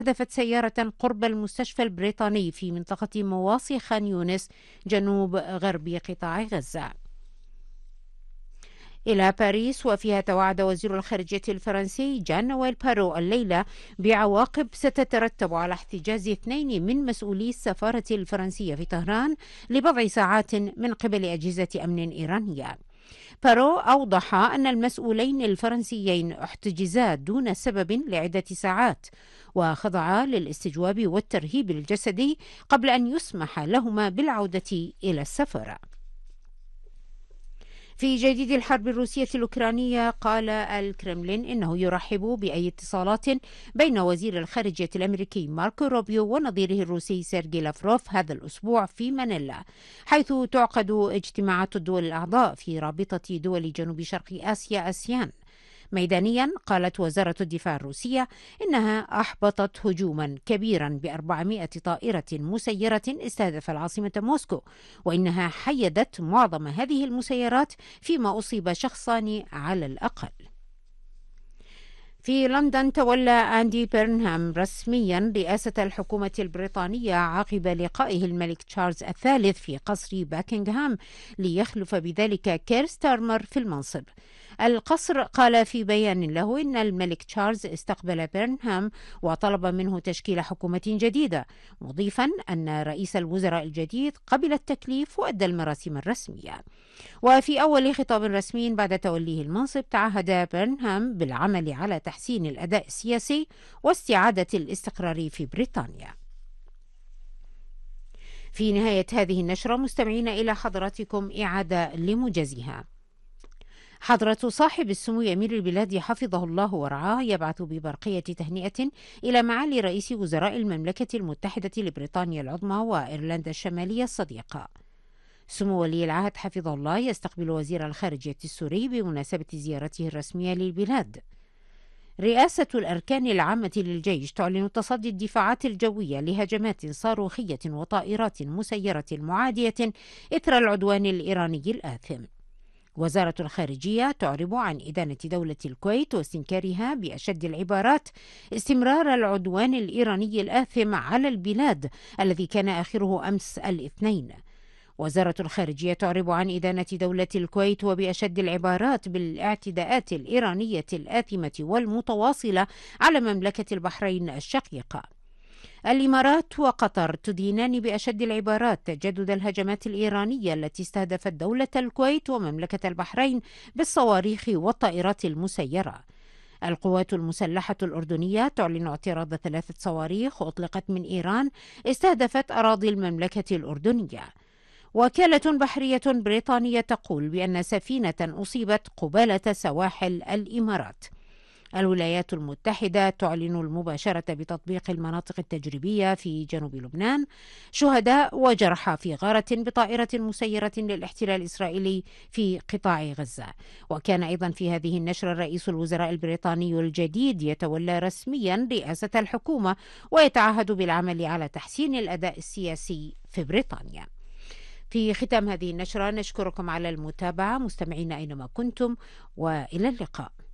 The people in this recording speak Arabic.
استهدفت سيارة قرب المستشفى البريطاني في منطقة مواصي خان يونس جنوب غرب قطاع غزة. إلى باريس، وفيها توعد وزير الخارجية الفرنسي جان نويل بارو الليلة بعواقب ستترتب على احتجاز 2 من مسؤولي السفارة الفرنسية في طهران لبضع ساعات من قبل أجهزة أمن إيرانية. بارو أوضح أن المسؤولين الفرنسيين احتجزا دون سبب لعدة ساعات وخضعا للاستجواب والترهيب الجسدي قبل أن يسمح لهما بالعودة إلى السفارة. في جديد الحرب الروسية الأوكرانية، قال الكرملين إنه يرحب بأي اتصالات بين وزير الخارجية الأمريكي ماركو روبيو ونظيره الروسي سيرجي لافروف هذا الأسبوع في مانيلا، حيث تعقد اجتماعات الدول الأعضاء في رابطة دول جنوب شرق آسيا آسيان. ميدانيا، قالت وزارة الدفاع الروسية إنها أحبطت هجوما كبيرا ب400 طائرة مسيرة استهدف العاصمة موسكو، وإنها حيدت معظم هذه المسيرات فيما أصيب شخصان على الأقل. في لندن، تولى أندي بيرنهام رسميا رئاسة الحكومة البريطانية عقب لقائه الملك تشارلز الثالث في قصر باكنغهام، ليخلف بذلك كير ستارمر في المنصب. القصر قال في بيان له إن الملك تشارلز استقبل بيرنهام وطلب منه تشكيل حكومة جديدة، مضيفا أن رئيس الوزراء الجديد قبل التكليف وأدى المراسم الرسمية. وفي أول خطاب رسمي بعد توليه المنصب، تعهد بيرنهام بالعمل على تحسين الأداء السياسي واستعادة الاستقرار في بريطانيا. في نهاية هذه النشرة مستمعين إلى حضراتكم إعادة لموجزها. حضرة صاحب السمو أمير البلاد حفظه الله ورعاه يبعث ببرقية تهنئة إلى معالي رئيس وزراء المملكة المتحدة لبريطانيا العظمى وإيرلندا الشمالية الصديقة. سمو ولي العهد حفظه الله يستقبل وزير الخارجية السوري بمناسبة زيارته الرسمية للبلاد. رئاسة الأركان العامة للجيش تعلن تصدي الدفاعات الجوية لهجمات صاروخية وطائرات مسيرة معادية إثر العدوان الإيراني الآثم. وزارة الخارجية تعرب عن إدانة دولة الكويت واستنكارها بأشد العبارات استمرار العدوان الإيراني الآثم على البلاد الذي كان آخره أمس الاثنين. وزارة الخارجية تعرب عن إدانة دولة الكويت وبأشد العبارات بالاعتداءات الإيرانية الآثمة والمتواصلة على مملكة البحرين الشقيقة. الإمارات وقطر تدينان بأشد العبارات تجدد الهجمات الإيرانية التي استهدفت دولة الكويت ومملكة البحرين بالصواريخ والطائرات المسيرة. القوات المسلحة الأردنية تعلن اعتراض 3 صواريخ أطلقت من إيران استهدفت أراضي المملكة الأردنية. وكالة بحرية بريطانية تقول بأن سفينة أصيبت قبالة سواحل الإمارات. الولايات المتحدة تعلن المباشرة بتطبيق المناطق التجريبية في جنوب لبنان. شهداء وجرحى في غارة بطائرة مسيرة للاحتلال الإسرائيلي في قطاع غزة. وكان أيضا في هذه النشرة رئيس الوزراء البريطاني الجديد يتولى رسميا رئاسة الحكومة ويتعهد بالعمل على تحسين الأداء السياسي في بريطانيا. في ختام هذه النشرة نشكركم على المتابعة مستمعين أينما كنتم، وإلى اللقاء.